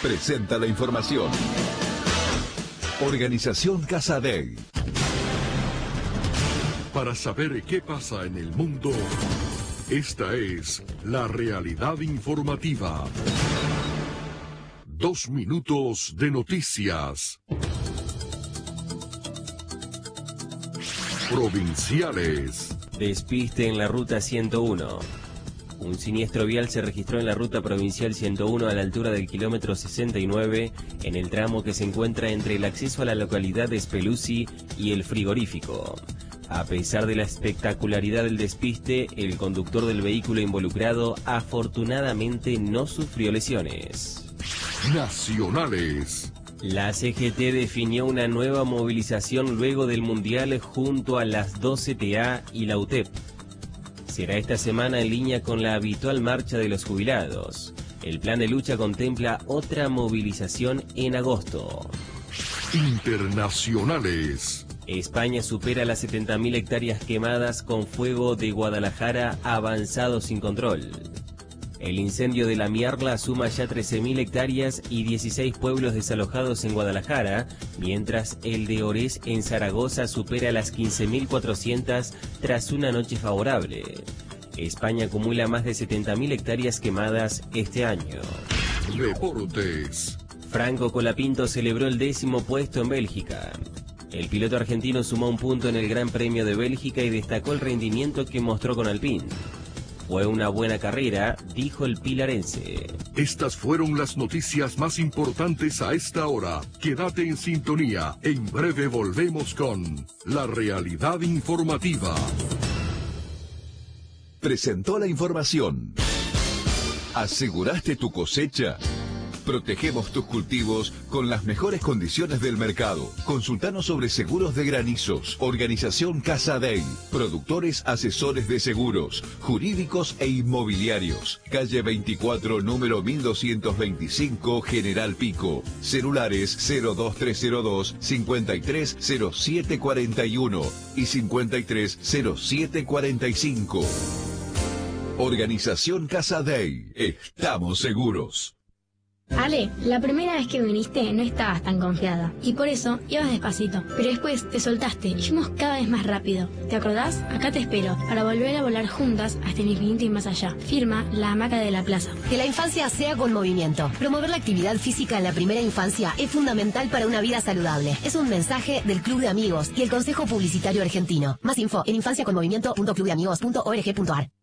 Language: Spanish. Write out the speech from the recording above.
presenta la información. Organización Casadei. Para saber qué pasa en el mundo, esta es la realidad informativa. 2 minutos de noticias. Provinciales. Despiste en la ruta 101. Un siniestro vial se registró en la ruta provincial 101 a la altura del kilómetro 69, en el tramo que se encuentra entre el acceso a la localidad de Speluzzi y el frigorífico. A pesar de la espectacularidad del despiste, el conductor del vehículo involucrado afortunadamente no sufrió lesiones. Nacionales. La CGT definió una nueva movilización luego del Mundial junto a las 2CTA y la UTEP. Será esta semana en línea con la habitual marcha de los jubilados. El plan de lucha contempla otra movilización en agosto. Internacionales. España supera las 70.000 hectáreas quemadas con fuego de Guadalajara avanzado sin control. El incendio de la Mierla suma ya 13.000 hectáreas y 16 pueblos desalojados en Guadalajara, mientras el de Orés en Zaragoza supera las 15.400 tras una noche favorable. España acumula más de 70.000 hectáreas quemadas este año. Deportes. Franco Colapinto celebró el 10º puesto en Bélgica. El piloto argentino sumó un punto en el Gran Premio de Bélgica y destacó el rendimiento que mostró con Alpine. Fue una buena carrera, dijo el pilarense. Estas fueron las noticias más importantes a esta hora. Quédate en sintonía. En breve volvemos con la realidad informativa. Presentó la información. ¿Aseguraste tu cosecha? Protegemos tus cultivos con las mejores condiciones del mercado. Consultanos sobre seguros de granizos. Organización Casadei. Productores asesores de seguros, jurídicos e inmobiliarios. Calle 24, número 1225, General Pico. Celulares 02302 530741 y 530745. Organización Casadei. Estamos seguros. Ale, la primera vez que viniste no estabas tan confiada y por eso ibas despacito, pero después te soltaste y fuimos cada vez más rápido. ¿Te acordás? Acá te espero para volver a volar juntas hasta el infinito y más allá. Firma La Hamaca de la Plaza. Que la infancia sea con movimiento. Promover la actividad física en la primera infancia es fundamental para una vida saludable. Es un mensaje del Club de Amigos y el Consejo Publicitario Argentino. Más info en infanciaconmovimiento.clubdeamigos.org.ar.